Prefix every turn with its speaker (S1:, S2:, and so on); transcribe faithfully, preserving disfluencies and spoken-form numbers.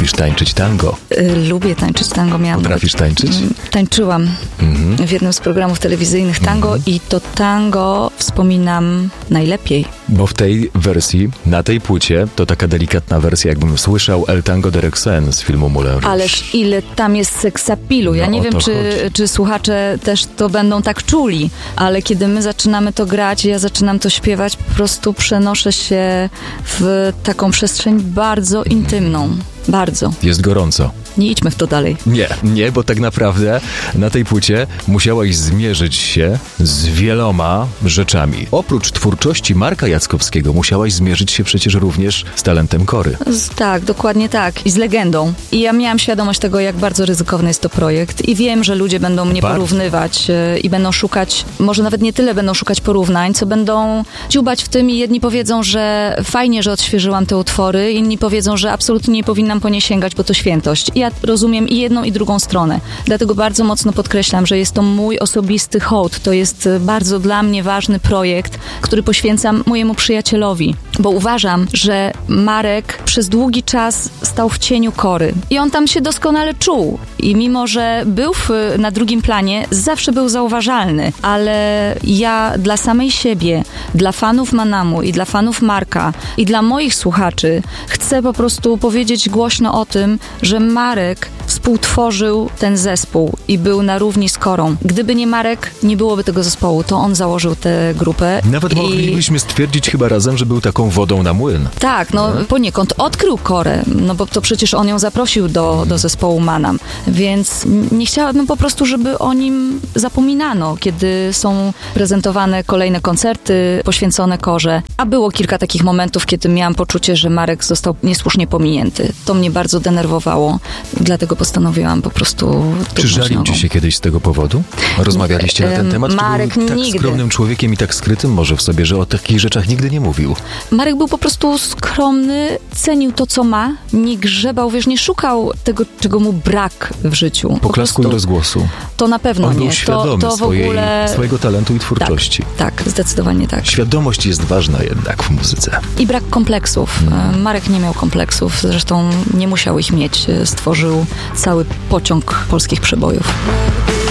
S1: lubisz tańczyć tango.
S2: Y, lubię tańczyć tango. Miałam
S1: Potrafisz tańczyć?
S2: Y, tańczyłam mhm. w jednym z programów telewizyjnych tango mhm. i to tango wspominam najlepiej.
S1: Bo w tej wersji, na tej płycie, to taka delikatna wersja, jakbym słyszał El Tango de Roxanne z filmu Moulin Rouge.
S2: Ależ ile tam jest seksapilu. Ja
S1: no,
S2: nie wiem, czy, czy słuchacze też to będą tak czuli, ale kiedy my zaczynamy to grać, ja zaczynam to śpiewać, po prostu przenoszę się w taką przestrzeń bardzo intymną. Bardzo.
S1: Jest gorąco.
S2: Nie idźmy w to dalej.
S1: Nie, nie, bo tak naprawdę na tej płycie musiałaś zmierzyć się z wieloma rzeczami. Oprócz twórczości Marka Jackowskiego musiałaś zmierzyć się przecież również z talentem Kory.
S2: Z, tak, dokładnie tak. I z legendą. I ja miałam świadomość tego, jak bardzo ryzykowny jest to projekt. I wiem, że ludzie będą mnie bardzo. porównywać yy, i będą szukać, może nawet nie tyle będą szukać porównań, co będą dziubać w tym i jedni powiedzą, że fajnie, że odświeżyłam te utwory, inni powiedzą, że absolutnie nie powinnam po nie sięgać, bo to świętość. I ja rozumiem i jedną, i drugą stronę. Dlatego bardzo mocno podkreślam, że jest to mój osobisty hołd. To jest bardzo dla mnie ważny projekt, który poświęcam mojemu przyjacielowi. Bo uważam, że Marek przez długi czas stał w cieniu Kory. I on tam się doskonale czuł. I mimo, że był w, na drugim planie, zawsze był zauważalny. Ale ja dla samej siebie, dla fanów Manamu i dla fanów Marka i dla moich słuchaczy chcę po prostu powiedzieć głośno o tym, że Marek współtworzył ten zespół i był na równi z Korą. Gdyby nie Marek, nie byłoby tego zespołu. To on założył tę grupę.
S1: Nawet
S2: i...
S1: moglibyśmy stwierdzić chyba razem, że był taką wodą na młyn.
S2: Tak, no hmm. poniekąd odkrył Korę, no bo to przecież on ją zaprosił do, hmm. do zespołu Manam. Więc nie chciałabym po prostu, żeby o nim zapominano, kiedy są prezentowane kolejne koncerty poświęcone Korze. A było kilka takich momentów, kiedy miałam poczucie, że Marek został niesłusznie pominięty. To mnie bardzo denerwowało. Dlatego postanowiłam po prostu...
S1: Czy żalił ci się kiedyś z tego powodu? Rozmawialiście na ten temat?
S2: Marek
S1: Czy był tak
S2: nigdy.
S1: skromnym człowiekiem i tak skrytym może w sobie, że o takich rzeczach nigdy nie mówił?
S2: Marek był po prostu skromny, cenił to, co ma, nie grzebał, wiesz, nie szukał tego, czego mu brak w życiu.
S1: Poklasku i rozgłosu.
S2: To na pewno
S1: On
S2: nie.
S1: był świadomy
S2: to, to w
S1: swojej,
S2: ogóle...
S1: swojego talentu i twórczości.
S2: Tak, tak, zdecydowanie tak.
S1: Świadomość jest ważna jednak w muzyce.
S2: I brak kompleksów. Hmm. Marek nie miał kompleksów, zresztą nie musiał ich mieć. Stworzył cały pociąg polskich przebojów.